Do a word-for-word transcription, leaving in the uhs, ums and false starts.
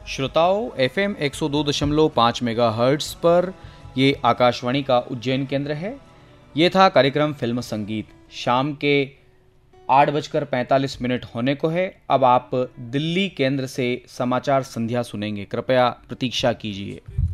श्रोताओं, F M एक सौ दो दशमलव पाँच मेगा हर्ट्स पर ये आकाशवाणी का उज्जैन केंद्र है। ये था कार्यक्रम फिल्म संगीत। शाम के आठ बजकर पैंतालीस मिनट होने को है। अब आप दिल्ली केंद्र से समाचार संध्या सुनेंगे। कृपया प्रतीक्षा कीजिए।